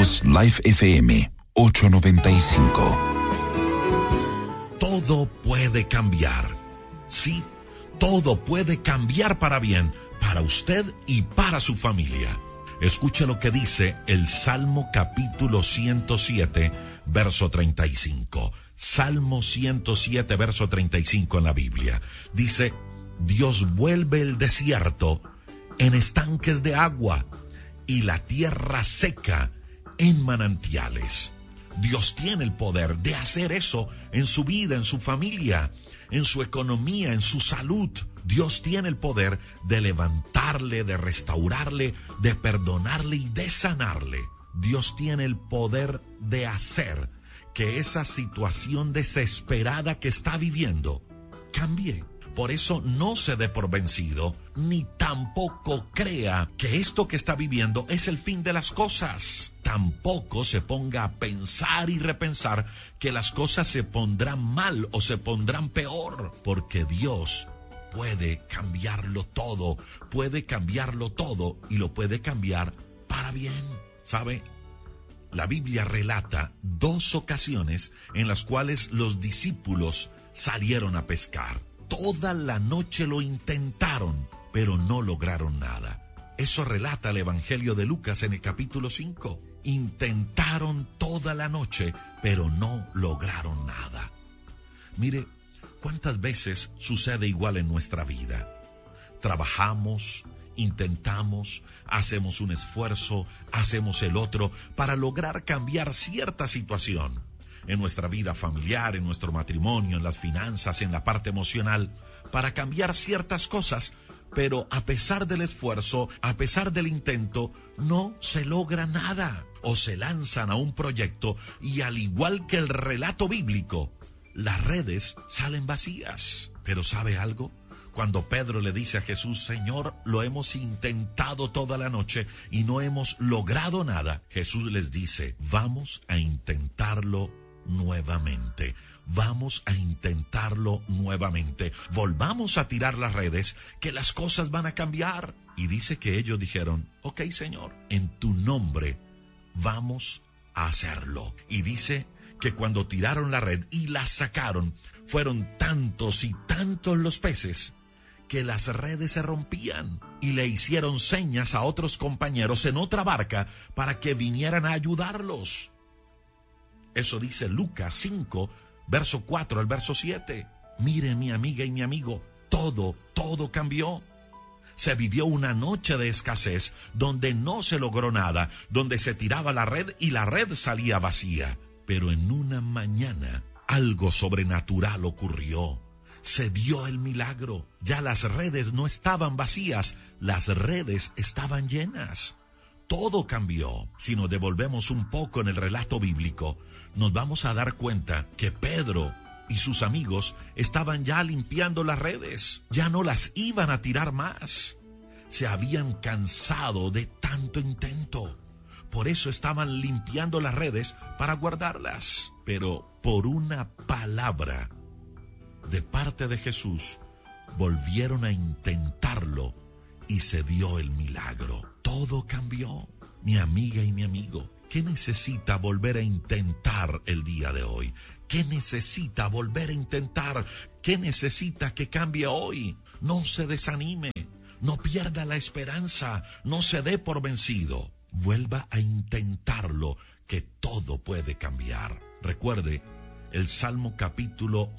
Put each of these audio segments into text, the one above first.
voz Life FM 895. Todo puede cambiar. Sí, todo puede cambiar para bien, para usted y para su familia. Escuche lo que dice el Salmo capítulo 107, verso 35. Salmo 107, verso 35 en la Biblia. Dice: Dios vuelve el desierto en estanques de agua y la tierra seca en manantiales. Dios tiene el poder de hacer eso en su vida, en su familia, en su economía, en su salud. Dios tiene el poder de levantarle, de restaurarle, de perdonarle y de sanarle. Dios tiene el poder de hacer que esa situación desesperada que está viviendo cambie. Por eso no se dé por vencido, ni tampoco crea que esto que está viviendo es el fin de las cosas. Tampoco se ponga a pensar y repensar que las cosas se pondrán mal o se pondrán peor, porque Dios puede cambiarlo todo y lo puede cambiar para bien. ¿Sabe? La Biblia relata 2 ocasiones en las cuales los discípulos salieron a pescar. Toda la noche lo intentaron, pero no lograron nada. Eso relata el Evangelio de Lucas en el capítulo 5. Intentaron toda la noche, pero no lograron nada. Mire, ¿cuántas veces sucede igual en nuestra vida? Trabajamos, intentamos, hacemos un esfuerzo, hacemos el otro para lograr cambiar cierta situación. En nuestra vida familiar, en nuestro matrimonio, en las finanzas, en la parte emocional, para cambiar ciertas cosas, pero a pesar del esfuerzo, a pesar del intento, no se logra nada. O se lanzan a un proyecto y, al igual que el relato bíblico, las redes salen vacías. Pero ¿sabe algo? Cuando Pedro le dice a Jesús: Señor, lo hemos intentado toda la noche y no hemos logrado nada, Jesús les dice: vamos a intentarlo nuevamente. Vamos a intentarlo nuevamente. Volvamos a tirar las redes, que las cosas van a cambiar. Y dice que ellos dijeron: ok, Señor, en tu nombre vamos a hacerlo. Y dice que cuando tiraron la red y la sacaron, fueron tantos y tantos los peces que las redes se rompían, y le hicieron señas a otros compañeros en otra barca para que vinieran a ayudarlos. Eso dice Lucas 5, verso 4 al verso 7. Mire, mi amiga y mi amigo, todo cambió. Se vivió una noche de escasez donde no se logró nada, donde se tiraba la red y la red salía vacía. Pero en una mañana algo sobrenatural ocurrió. Se dio el milagro. Ya las redes no estaban vacías, las redes estaban llenas. Todo cambió. Si nos devolvemos un poco en el relato bíblico, nos vamos a dar cuenta que Pedro y sus amigos estaban ya limpiando las redes. Ya no las iban a tirar más. Se habían cansado de tanto intento. Por eso estaban limpiando las redes para guardarlas. Pero por una palabra de parte de Jesús, volvieron a intentarlo y se dio el milagro. Todo cambió. Mi amiga y mi amigo, ¿qué necesita volver a intentar el día de hoy? ¿Qué necesita volver a intentar? ¿Qué necesita que cambie hoy? No se desanime, no pierda la esperanza, no se dé por vencido. Vuelva a intentarlo, que todo puede cambiar. Recuerde el Salmo capítulo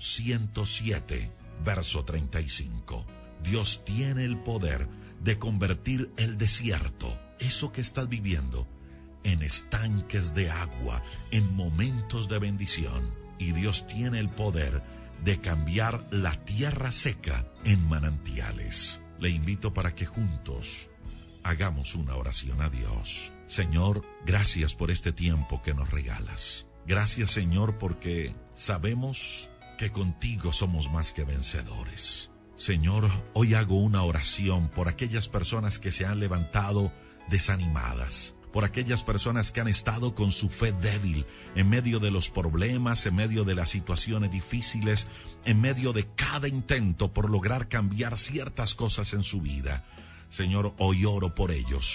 107, verso 35. Dios tiene el poder de convertir el desierto, eso que estás viviendo, en estanques de agua, en momentos de bendición. Y Dios tiene el poder de cambiar la tierra seca en manantiales. Le invito para que juntos hagamos una oración a Dios. Señor, gracias por este tiempo que nos regalas. Gracias, Señor, porque sabemos que contigo somos más que vencedores. Señor, hoy hago una oración por aquellas personas que se han levantado desanimadas, por aquellas personas que han estado con su fe débil en medio de los problemas, en medio de las situaciones difíciles, en medio de cada intento por lograr cambiar ciertas cosas en su vida. Señor, hoy oro por ellos,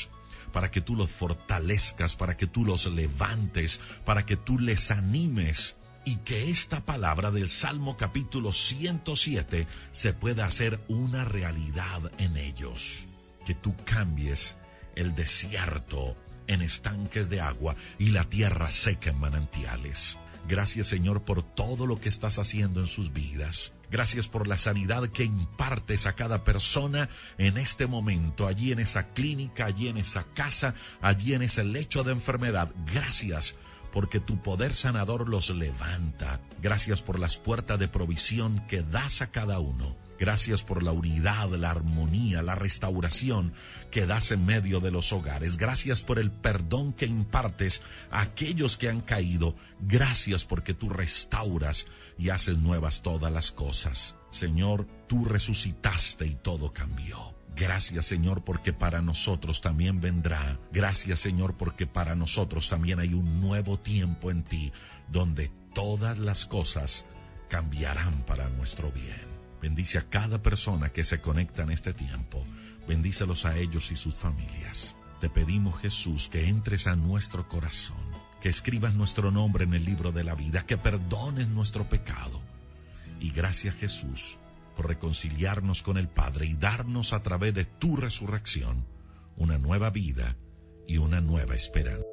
para que tú los fortalezcas, para que tú los levantes, para que tú les animes, y que esta palabra del Salmo capítulo 107 se pueda hacer una realidad en ellos. Que tú cambies el desierto en estanques de agua y la tierra seca en manantiales. Gracias, Señor, por todo lo que estás haciendo en sus vidas. Gracias por la sanidad que impartes a cada persona en este momento, allí en esa clínica, allí en esa casa, allí en ese lecho de enfermedad. Gracias porque tu poder sanador los levanta. Gracias por las puertas de provisión que das a cada uno. Gracias por la unidad, la armonía, la restauración que das en medio de los hogares. Gracias por el perdón que impartes a aquellos que han caído. Gracias porque tú restauras y haces nuevas todas las cosas. Señor, tú resucitaste y todo cambió. Gracias, Señor, porque para nosotros también vendrá. Gracias, Señor, porque para nosotros también hay un nuevo tiempo en ti, donde todas las cosas cambiarán para nuestro bien. Bendice a cada persona que se conecta en este tiempo. Bendícelos a ellos y sus familias. Te pedimos, Jesús, que entres a nuestro corazón, que escribas nuestro nombre en el libro de la vida, que perdones nuestro pecado. Y gracias, Jesús, por reconciliarnos con el Padre y darnos a través de tu resurrección una nueva vida y una nueva esperanza.